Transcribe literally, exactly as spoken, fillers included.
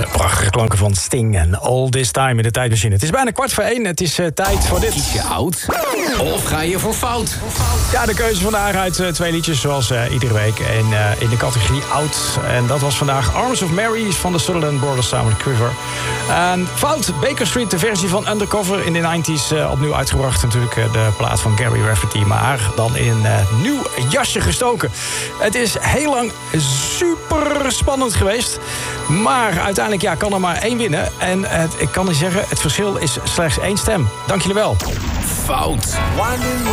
De prachtige klanken van Sting en All This Time in de tijdmachine. Het is bijna kwart voor één. Het is uh, tijd voor dit. Kies je oud of ga je voor fout? Ja, de keuze vandaag uit uh, twee liedjes zoals uh, iedere week. En uh, in de categorie oud. En dat was vandaag Arms of Mary van de Sutherland Brothers samen met Quiver. En fout, Baker Street, de versie van Undercover in de negentig uh, opnieuw uitgebracht. Natuurlijk uh, de plaat van Gary Rafferty, maar dan in een uh, nieuw jasje gestoken. Het is heel lang super spannend geweest. Maar uiteindelijk ja, kan er maar één winnen. En uh, ik kan je zeggen, het verschil is slechts één stem. Dank jullie wel. Fout.